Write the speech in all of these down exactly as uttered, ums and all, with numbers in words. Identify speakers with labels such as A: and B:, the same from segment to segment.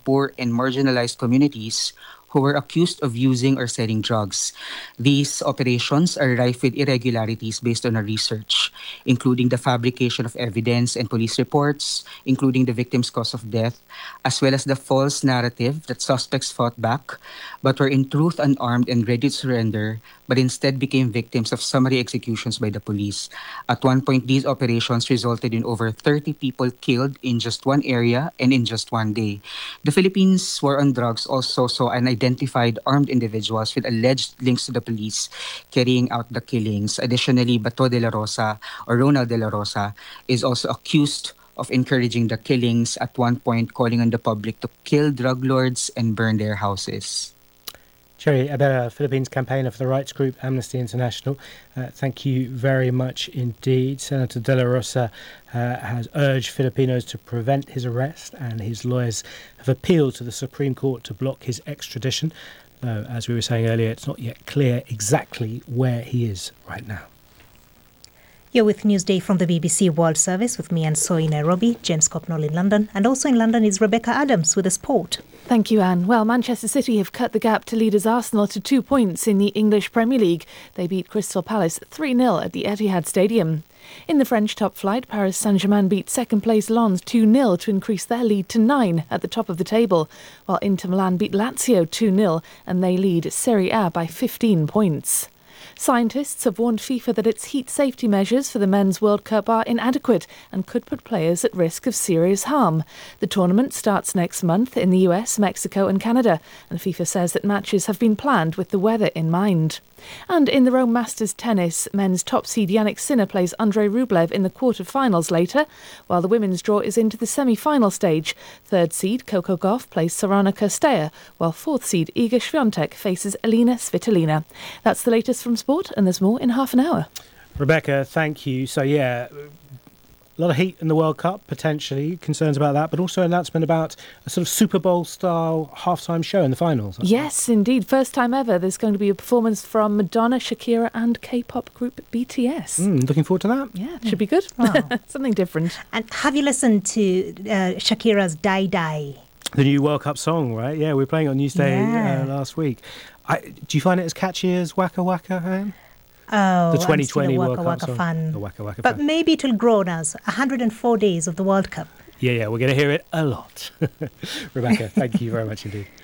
A: poor and marginalized communities who were accused of using or selling drugs. These operations are rife with irregularities based on our research, including the fabrication of evidence and police reports, including the victim's cause of death, as well as the false narrative that suspects fought back, but were in truth unarmed and ready to surrender, but instead became victims of summary executions by the police. At one point, these operations resulted in over thirty people killed in just one area and in just one day. The Philippines war on drugs also saw unidentified armed individuals with alleged links to the police carrying out the killings. Additionally, Bato de la Rosa or Ronald de la Rosa is also accused of encouraging the killings, at one point calling on the public to kill drug lords and burn their houses.
B: Cherry Abera, Philippines campaigner for the rights group Amnesty International. Uh, thank you very much indeed. Senator De La Rosa uh, has urged Filipinos to prevent his arrest, and his lawyers have appealed to the Supreme Court to block his extradition. Though, as we were saying earlier, it's not yet clear exactly where he is right now.
C: You're with Newsday from the B B C World Service with me, Anne Soy in Nairobi, James Copnall in London, and also in London is Rebecca Adams with the sport.
D: Thank you, Anne. Well, Manchester City have cut the gap to leaders Arsenal to two points in the English Premier League. They beat Crystal Palace three nil at the Etihad Stadium. In the French top flight, Paris Saint-Germain beat second-place Lens two nil to increase their lead to nine at the top of the table, while Inter Milan beat Lazio two nil and they lead Serie A by fifteen points. Scientists have warned FIFA that its heat safety measures for the Men's World Cup are inadequate and could put players at risk of serious harm. The tournament starts next month in the U S, Mexico and Canada, and FIFA says that matches have been planned with the weather in mind. And in the Rome Masters tennis, men's top seed Yannick Sinner plays Andrei Rublev in the quarter-finals later, while the women's draw is into the semi-final stage. Third seed Coco Gauff plays Sorana Cirstea, while fourth seed Iga Swiatek faces Elina Svitolina. That's the latest from sport, and there's more in half an hour.
B: Rebecca, thank you. So, yeah, a lot of heat in the World Cup, potentially, concerns about that, but also an announcement about a sort of Super Bowl-style halftime show in the finals.
D: Yes, indeed. First time ever, there's going to be a performance from Madonna, Shakira and K-pop group B T S.
B: Mm, looking forward to that.
D: Yeah, it should be good. Wow. Something different.
C: And have you listened to uh, Shakira's Die Die?
B: The new World Cup song, right? Yeah, we were playing it on Newsday
C: yeah.
B: uh, last week. I, do you find it as catchy as Waka Waka, Anne?
C: Oh,
B: the twenty twenty
C: I'm
B: World
C: Waka
B: Cup
C: Waka
B: song.
C: fan.
B: The Waka Waka
C: but
B: fan.
C: maybe it'll grow now. one hundred four days of the World Cup.
B: Yeah, yeah, we're going to hear it a lot. Rebecca, thank you very much indeed.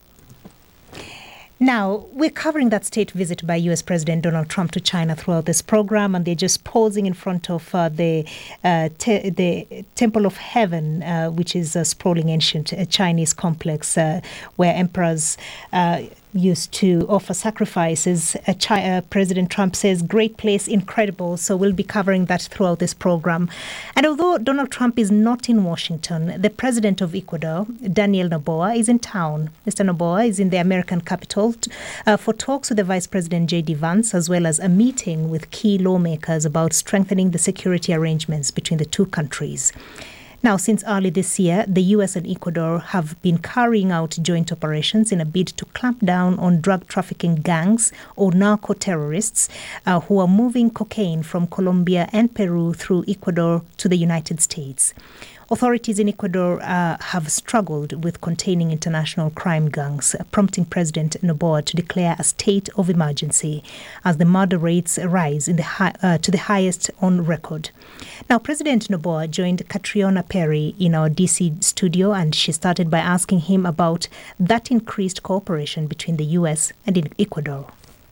C: Now, we're covering that state visit by U S President Donald Trump to China throughout this program, and they're just posing in front of uh, the uh, te- the Temple of Heaven, uh, which is a sprawling ancient uh, Chinese complex uh, where emperors uh, used to offer sacrifices. Uh, Chi- uh, President Trump says, great place, incredible. So we'll be covering that throughout this program. And although Donald Trump is not in Washington, the president of Ecuador, Daniel Noboa, is in town. Mister Noboa is in the American capital t- uh, for talks with the Vice President J D Vance, as well as a meeting with key lawmakers about strengthening the security arrangements between the two countries. Now, since early this year, the U S and Ecuador have been carrying out joint operations in a bid to clamp down on drug trafficking gangs or narco-terrorists uh, who are moving cocaine from Colombia and Peru through Ecuador to the United States. Authorities in Ecuador uh, have struggled with containing international crime gangs, uh, prompting President Noboa to declare a state of emergency as the murder rates rise in the hi- uh, to the highest on record. Now, President Noboa joined Catriona Perry in our D C studio, and she started by asking him about that increased cooperation between the U S and in Ecuador.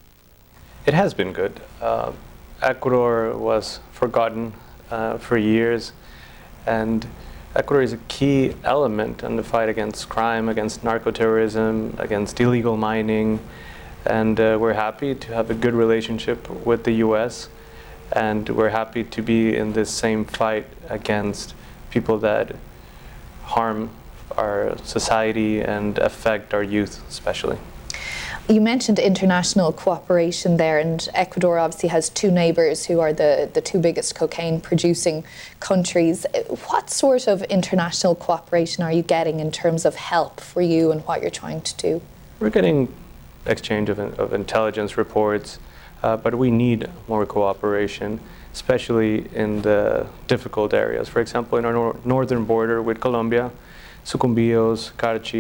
E: It has been good. Uh, Ecuador was forgotten uh, for years, and Ecuador is a key element in the fight against crime, against narco-terrorism, against illegal mining, and uh, we're happy to have a good relationship with the U S, and we're happy to be in this same fight against people that harm our society and affect our youth especially.
F: You mentioned international cooperation there, and Ecuador obviously has two neighbours who are the, the two biggest cocaine producing countries. What sort of international cooperation are you getting in terms of help for you and what you're trying to do?
E: We're getting exchange of, of intelligence reports, uh, but we need more cooperation, especially in the difficult areas. For example, in our nor- northern border with Colombia, Sucumbíos, Carchi,